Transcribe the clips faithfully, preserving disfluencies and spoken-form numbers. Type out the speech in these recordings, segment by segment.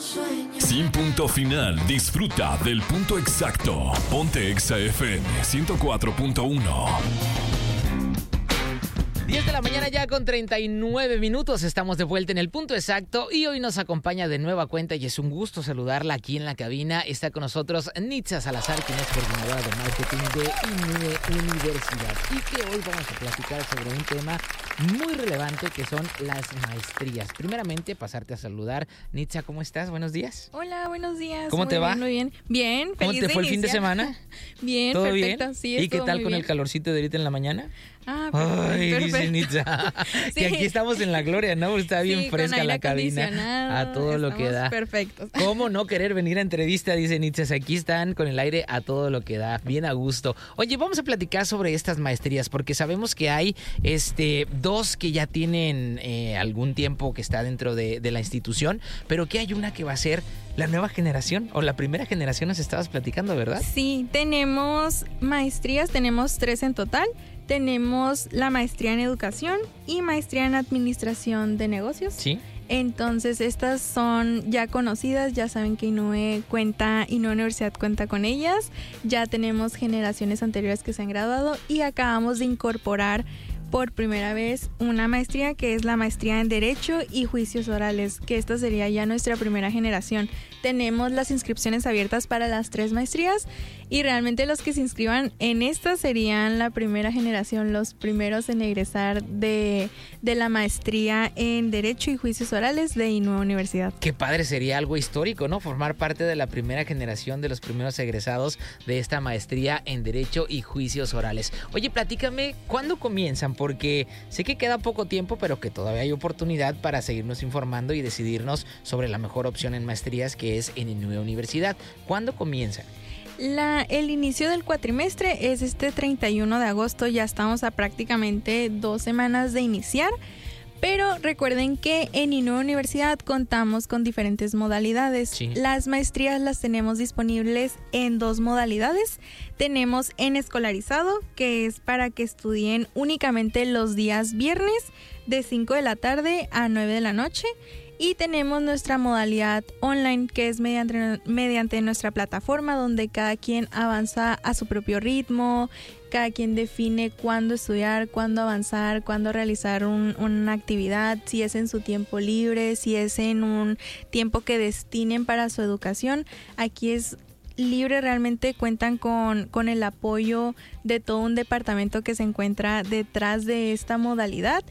Sin punto final, disfruta del punto exacto. Ponte Exa F M ciento cuatro punto uno. diez de la mañana ya con treinta y nueve minutos, estamos de vuelta en el punto exacto y hoy nos acompaña de nueva cuenta y es un gusto saludarla aquí en la cabina. Está con nosotros Nitza Salazar, quien es coordinadora de marketing de Inue Universidad y que hoy vamos a platicar sobre un tema muy relevante que son las maestrías. Primeramente, pasarte a saludar. Nitza, ¿cómo estás? Buenos días. Hola, buenos días. ¿Cómo muy te va? Bien, muy bien. Bien, ¿Cómo feliz te de fue el fin de iniciar. semana? Bien, ¿Todo perfecto. bien? Sí, ¿Y qué estuvo tal muy con bien. el calorcito de ahorita en la mañana? Ah, Ay, perfecto. dice Nitza, Sí. que aquí estamos en la gloria, ¿no? Está bien Sí, con fresca aire la cabina. acondicionado, A todo lo que estamos da. perfectos. ¿Cómo no querer venir a entrevista? Dice Nitza, aquí están con el aire a todo lo que da, bien a gusto. Oye, vamos a platicar sobre estas maestrías, porque sabemos que hay este dos que ya tienen eh, algún tiempo que está dentro de, de la institución, pero que hay una que va a ser la nueva generación, o la primera generación nos estabas platicando, ¿verdad? Sí, tenemos maestrías, tenemos tres en total. Tenemos la maestría en educación y maestría en administración de negocios. Sí. Entonces estas son ya conocidas, ya saben que Inue cuenta, Inue Universidad cuenta con ellas, ya tenemos generaciones anteriores que se han graduado y acabamos de incorporar por primera vez una maestría que es la maestría en Derecho y Juicios Orales, que esta sería ya nuestra primera generación. Tenemos las inscripciones abiertas para las tres maestrías y realmente los que se inscriban en esta serían la primera generación, los primeros en egresar de, de la maestría en Derecho y Juicios Orales de Inue Universidad. Qué padre, sería algo histórico, ¿no? Formar parte de la primera generación de los primeros egresados de esta maestría en Derecho y Juicios Orales. Oye, platícame, ¿cuándo comienzan? Porque sé que queda poco tiempo, pero que todavía hay oportunidad para seguirnos informando y decidirnos sobre la mejor opción en maestrías, que es en Inue Universidad. ¿Cuándo comienzan? La, el inicio del cuatrimestre es este treinta y uno de agosto, ya estamos a prácticamente dos semanas de iniciar. Pero recuerden que en Inue Universidad contamos con diferentes modalidades. Sí. Las maestrías las tenemos disponibles en dos modalidades. Tenemos en escolarizado, que es para que estudien únicamente los días viernes de cinco de la tarde a nueve de la noche. Y tenemos nuestra modalidad online, que es mediante, mediante nuestra plataforma, donde cada quien avanza a su propio ritmo, cada quien define cuándo estudiar, cuándo avanzar, cuándo realizar un, una actividad, si es en su tiempo libre, si es en un tiempo que destinen para su educación. Aquí es libre, realmente cuentan con, con el apoyo de todo un departamento que se encuentra detrás de esta modalidad.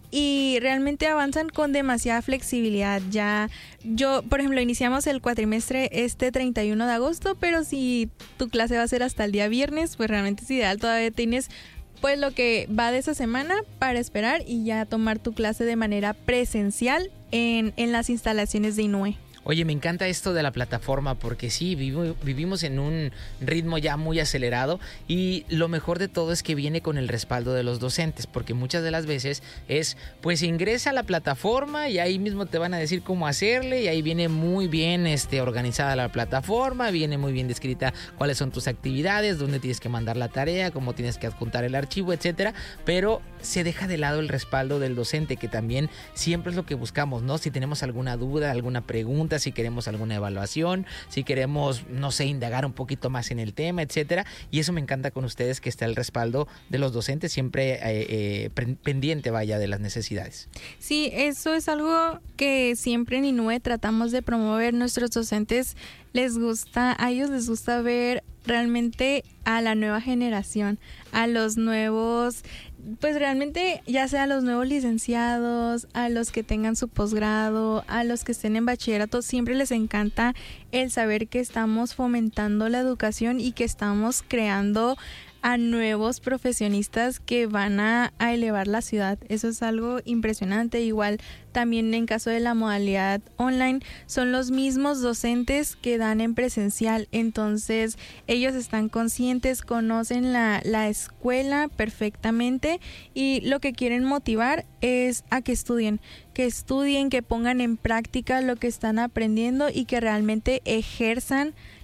Y realmente avanzan con demasiada flexibilidad. Ya, yo, por ejemplo, iniciamos el cuatrimestre este treinta y uno de agosto, pero si tu clase va a ser hasta el día viernes, pues realmente es ideal. Todavía tienes pues lo que va de esa semana para esperar y ya tomar tu clase de manera presencial en, en las instalaciones de Inue. Oye, me encanta esto de la plataforma porque sí, vivo, vivimos en un ritmo ya muy acelerado y lo mejor de todo es que viene con el respaldo de los docentes, porque muchas de las veces es, pues ingresa a la plataforma y ahí mismo te van a decir cómo hacerle y ahí viene muy bien este, organizada la plataforma, viene muy bien descrita cuáles son tus actividades, dónde tienes que mandar la tarea, cómo tienes que adjuntar el archivo, etcétera, pero se deja de lado el respaldo del docente, que también siempre es lo que buscamos, ¿no? Si tenemos alguna duda, alguna pregunta, si queremos alguna evaluación, si queremos, no sé, indagar un poquito más en el tema, etcétera. Y eso me encanta con ustedes, que está el respaldo de los docentes siempre eh, eh, pendiente, vaya, de las necesidades. Sí, eso es algo que siempre en Inue tratamos de promover. Nuestros docentes les gusta, a ellos les gusta ver realmente a la nueva generación, a los nuevos, pues realmente ya sea a los nuevos licenciados, a los que tengan su posgrado, a los que estén en bachillerato, siempre les encanta el saber que estamos fomentando la educación y que estamos creando a nuevos profesionistas que van a, a elevar la ciudad. Eso es algo impresionante. Igual también en caso de la modalidad online son los mismos docentes que dan en presencial, entonces ellos están conscientes, conocen la, la escuela perfectamente y lo que quieren motivar es a que estudien, que estudien, que pongan en práctica lo que están aprendiendo y que realmente ejerzan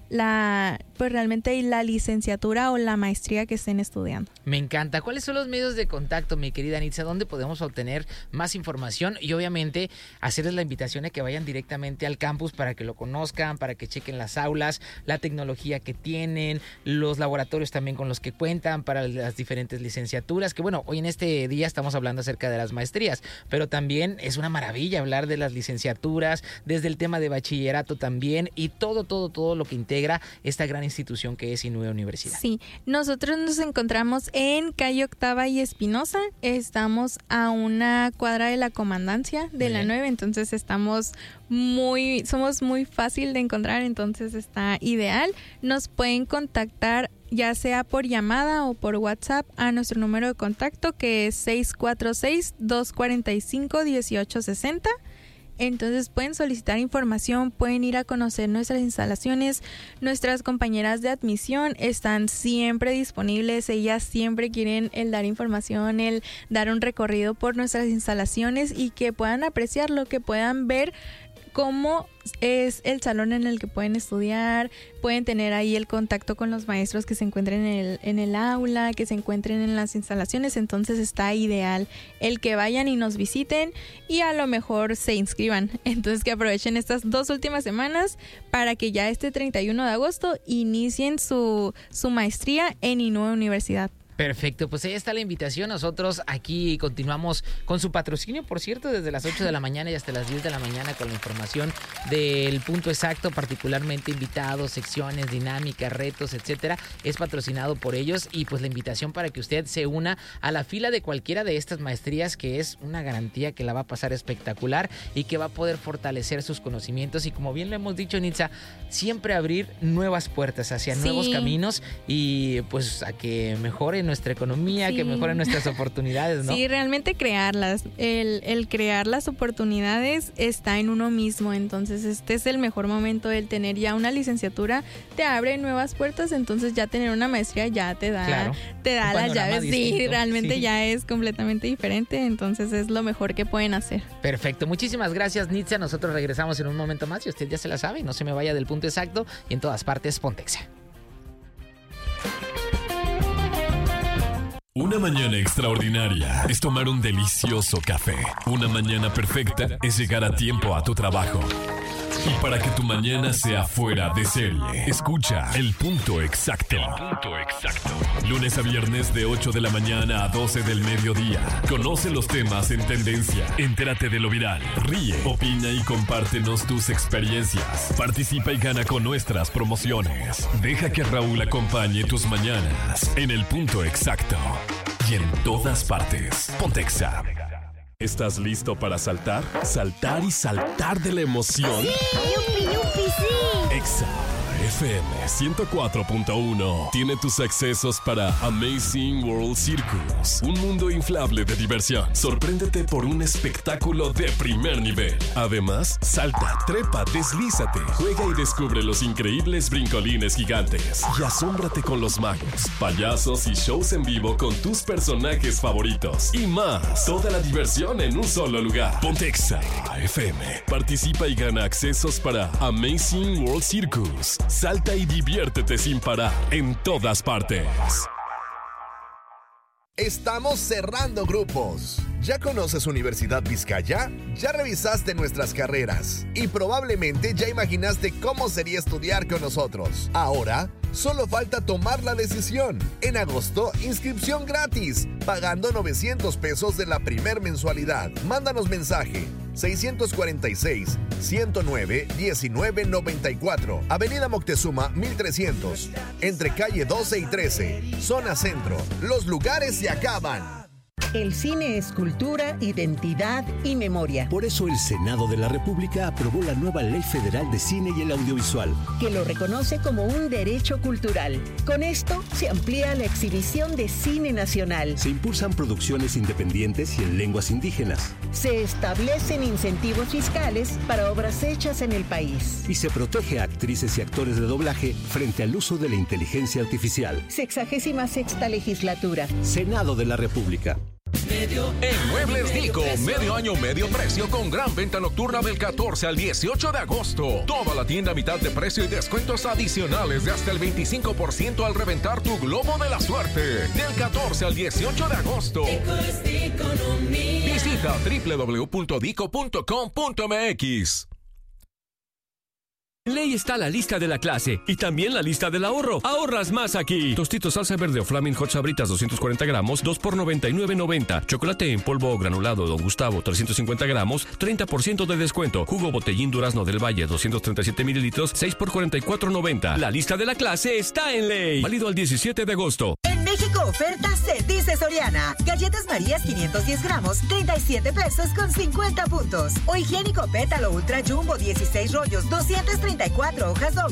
la pues realmente la licenciatura o la maestría que estén estudiando. Me encanta. ¿Cuáles son los medios de contacto, mi querida Nitza? ¿Dónde podemos obtener más información? Y obviamente hacerles la invitación a que vayan directamente al campus para que lo conozcan, para que chequen las aulas, la tecnología que tienen, los laboratorios también con los que cuentan para las diferentes licenciaturas, que bueno, hoy en este día estamos hablando acerca de las maestrías, pero también es una maravilla hablar de las licenciaturas, desde el tema de bachillerato también, y todo, todo, todo lo que integra esta gran institución que es Inúe Universidad. Sí, nosotros nos encontramos en calle Octava y Espinosa, estamos a una cuadra de la comandancia de la nueve, entonces estamos muy, somos muy fácil de encontrar, entonces está ideal. Nos pueden contactar ya sea por llamada o por WhatsApp a nuestro número de contacto, que es seis cuatro seis, dos cuatro cinco, uno ocho seis cero. Entonces pueden solicitar información, pueden ir a conocer nuestras instalaciones. Nuestras compañeras de admisión están siempre disponibles, ellas siempre quieren el dar información, el dar un recorrido por nuestras instalaciones y que puedan apreciarlo, que puedan ver cómo es el salón en el que pueden estudiar, pueden tener ahí el contacto con los maestros que se encuentren en el, en el aula, que se encuentren en las instalaciones. Entonces está ideal el que vayan y nos visiten y a lo mejor se inscriban. Entonces que aprovechen estas dos últimas semanas para que ya este treinta y uno de agosto inicien su, su maestría en Inúe Universidad. Perfecto, pues ahí está la invitación. Nosotros aquí continuamos con su patrocinio, por cierto, desde las ocho de la mañana y hasta las diez de la mañana con la información del punto exacto, particularmente invitados, secciones, dinámicas, retos, etcétera. Es patrocinado por ellos y pues la invitación para que usted se una a la fila de cualquiera de estas maestrías, que es una garantía que la va a pasar espectacular y que va a poder fortalecer sus conocimientos y, como bien le hemos dicho, Nitza, siempre abrir nuevas puertas hacia sí. nuevos caminos y pues a que mejoren nuestra economía, sí. que mejoren nuestras oportunidades, ¿no? Sí, realmente crearlas. El, el crear las oportunidades está en uno mismo, entonces este es el mejor momento. El tener ya una licenciatura te abre nuevas puertas, entonces ya tener una maestría ya te da, claro. te da las llaves. Distinto. Sí, realmente sí. ya es completamente diferente, entonces es lo mejor que pueden hacer. Perfecto, muchísimas gracias, Nitza. Nosotros regresamos en un momento más y usted ya se la sabe, no se me vaya del punto exacto y en todas partes Pontexa. Una mañana extraordinaria es tomar un delicioso café. Una mañana perfecta es llegar a tiempo a tu trabajo. Y para que tu mañana sea fuera de serie, escucha El Punto Exacto. El Punto Exacto. Lunes a viernes de ocho de la mañana a doce del mediodía. Conoce los temas en tendencia. Entérate de lo viral. Ríe, opina y compártenos tus experiencias. Participa y gana con nuestras promociones. Deja que Raúl acompañe tus mañanas en El Punto Exacto. Y en todas partes. Pontexa. ¿Estás listo para saltar? Saltar y saltar de la emoción. ¡Sí! ¡Yupi, yupi, sí! Exa F M ciento cuatro punto uno tiene tus accesos para Amazing World Circus, un mundo inflable de diversión. Sorpréndete por un espectáculo de primer nivel. Además, salta, trepa, deslízate, juega y descubre los increíbles brincolines gigantes. Y asómbrate con los magos, payasos y shows en vivo con tus personajes favoritos. Y más, toda la diversión en un solo lugar. Pontexa F M. Participa y gana accesos para Amazing World Circus. Salta y diviértete sin parar en todas partes. Estamos cerrando grupos. ¿Ya conoces Universidad Vizcaya? ¿Ya revisaste nuestras carreras? Y probablemente ya imaginaste cómo sería estudiar con nosotros. Ahora, solo falta tomar la decisión. En agosto, inscripción gratis, pagando novecientos pesos de la primer mensualidad. Mándanos mensaje seis cuatro seis, ciento nueve, diecinueve noventa y cuatro, Avenida Moctezuma mil trescientos, entre calle doce y trece, zona centro. Los lugares se acaban. El cine es cultura, identidad y memoria. Por eso el Senado de la República aprobó la nueva Ley Federal de Cine y el Audiovisual, que lo reconoce como un derecho cultural. Con esto se amplía la exhibición de cine nacional. Se impulsan producciones independientes y en lenguas indígenas. Se establecen incentivos fiscales para obras hechas en el país. Y se protege a actrices y actores de doblaje frente al uso de la inteligencia artificial. Sexagésima sexta legislatura. Senado de la República. En Muebles Dico, medio año, medio precio con gran venta nocturna del catorce al dieciocho de agosto. Toda la tienda a mitad de precio y descuentos adicionales de hasta el veinticinco por ciento al reventar tu globo de la suerte. Del catorce al dieciocho de agosto. Visita doble u doble u doble u punto dico punto com punto m x. En Ley está la lista de la clase y también la lista del ahorro. Ahorras más aquí. Tostitos salsa verde o Flaming Hot Sabritas doscientos cuarenta gramos, dos por noventa y nueve noventa. Chocolate en polvo o granulado Don Gustavo trescientos cincuenta gramos, treinta por ciento de descuento. Jugo Botellín Durazno del Valle doscientos treinta y siete mililitros, seis por cuarenta y cuatro noventa. La lista de la clase está en Ley. Válido al diecisiete de agosto. En México oferta se dice Soriana. Galletas Marías quinientos diez gramos, treinta y siete pesos con cincuenta puntos. O higiénico Pétalo Ultra Jumbo dieciséis rollos, doscientas treinta y cuatro hojas dobles.